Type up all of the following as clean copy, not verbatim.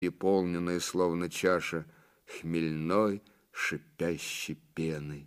переполненная, словно чаша, хмельной шипящей пеной.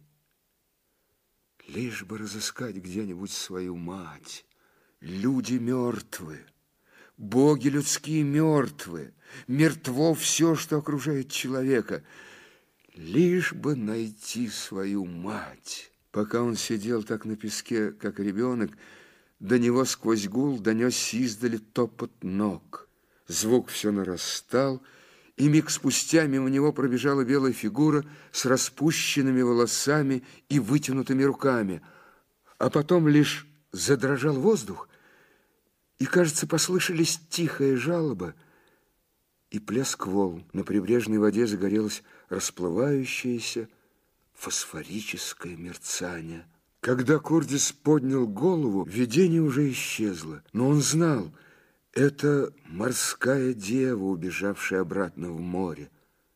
Лишь бы разыскать где-нибудь свою мать. Люди мертвы, боги людские мертвы, мертво все, что окружает человека. Лишь бы найти свою мать. Пока он сидел так на песке, как ребенок, до него сквозь гул донесся издали топот ног. Звук все нарастал, и миг спустя мимо него пробежала белая фигура с распущенными волосами и вытянутыми руками. А потом лишь задрожал воздух, и, кажется, послышались тихая жалоба и плеск волн. На прибрежной воде загорелось расплывающееся фосфорическое мерцание. Когда Курдис поднял голову, видение уже исчезло, но он знал, это морская дева, убежавшая обратно в море.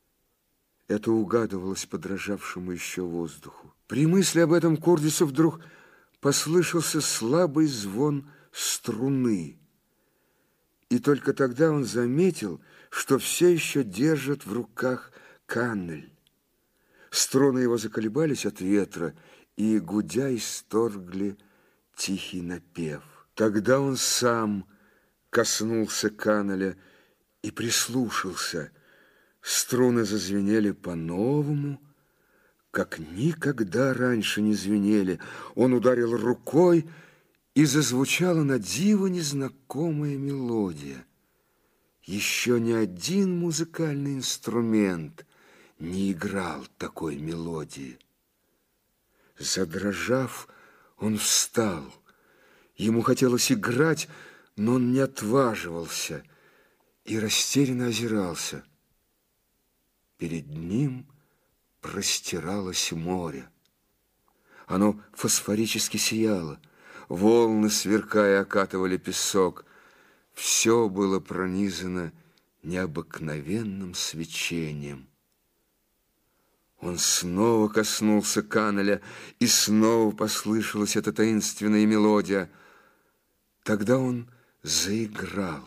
Это угадывалось по дрожавшему еще воздуху. При мысли об этом Курдису вдруг послышался слабый звон струны. И только тогда он заметил, что все еще держат в руках каннель. Струны его заколебались от ветра и, гудя, исторгли тихий напев. Тогда он сам коснулся каннеля и прислушался. Струны зазвенели по-новому, как никогда раньше не звенели. Он ударил рукой, и зазвучала на диво незнакомая мелодия. Еще ни один музыкальный инструмент не играл такой мелодии. Задрожав, он встал. Ему хотелось играть, но он не отваживался и растерянно озирался. Перед ним простиралось море. Оно фосфорически сияло. Волны, сверкая, окатывали песок. Все было пронизано необыкновенным свечением. Он снова коснулся каннеля, и снова послышалась эта таинственная мелодия. Тогда он заиграл,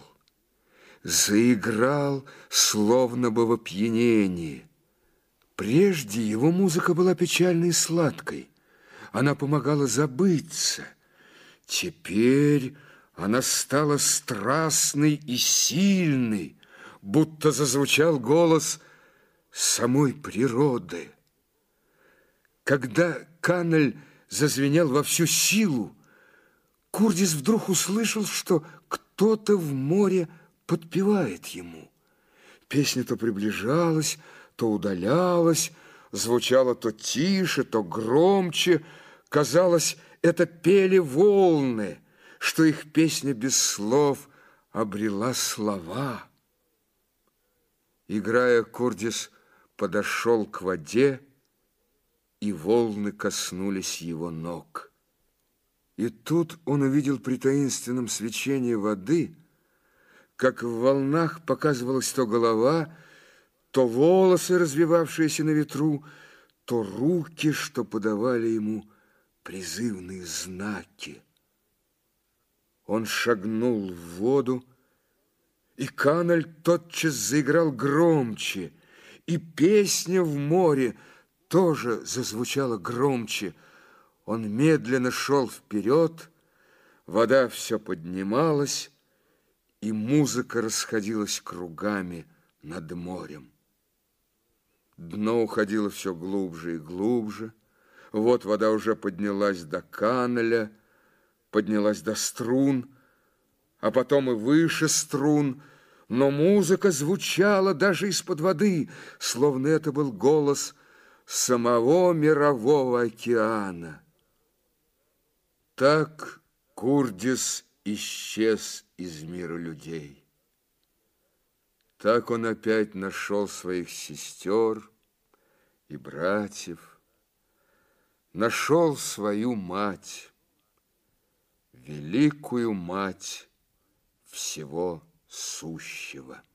словно бы в опьянении. Прежде его музыка была печальной и сладкой. Она помогала забыться. Теперь она стала страстной и сильной, будто зазвучал голос самой природы. Когда каннель зазвенел во всю силу, Курдис вдруг услышал, что кто-то в море подпевает ему. Песня то приближалась, то удалялась, звучала то тише, то громче. Казалось, это пели волны, что их песня без слов обрела слова. Играя, Курдис подошел к воде, и волны коснулись его ног. И тут он увидел при таинственном свечении воды, как в волнах показывалась то голова, то волосы, развивавшиеся на ветру, то руки, что подавали ему призывные знаки. Он шагнул в воду, и каннель тотчас заиграл громче, и песня в море тоже зазвучала громче. Он медленно шел вперед, вода все поднималась, и музыка расходилась кругами над морем. Дно уходило все глубже и глубже. Вот вода уже поднялась до каннеля, поднялась до струн, а потом и выше струн, но музыка звучала даже из-под воды, словно это был голос самого мирового океана. Так Курдис исчез из мира людей. Так он опять нашел своих сестер и братьев, нашел свою мать, великую мать всего сущего.